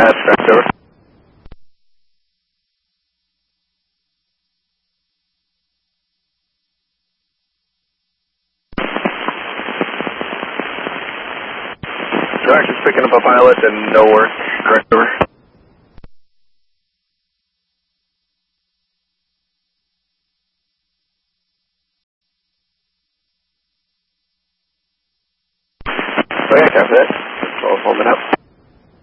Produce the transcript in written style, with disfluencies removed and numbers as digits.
That's correct, over. Directions picking up a pilot and no work, correct, over. Okay, copy that. 12 holding up.